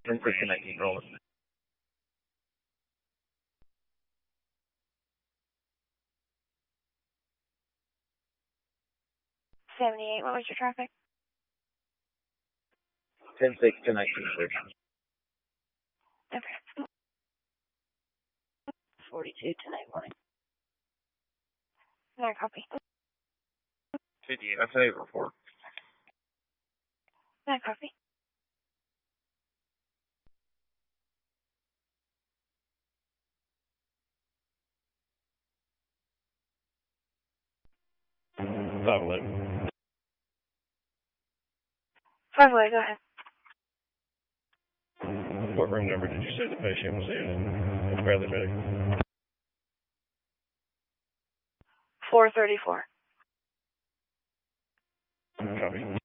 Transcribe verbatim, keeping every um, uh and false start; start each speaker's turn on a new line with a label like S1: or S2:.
S1: ten six to nineteen, roll it.
S2: seventy-eight, what was your traffic?
S1: ten six to nineteen, sir.
S2: Okay. forty-two to ninety-one. No copy.
S1: fifty-eight, that's a report.
S2: No copy.
S1: Five eleven.
S2: Five way, go ahead.
S1: What room number did you say the patient was in? Bradley Medical.
S2: four thirty-four.
S1: Copy.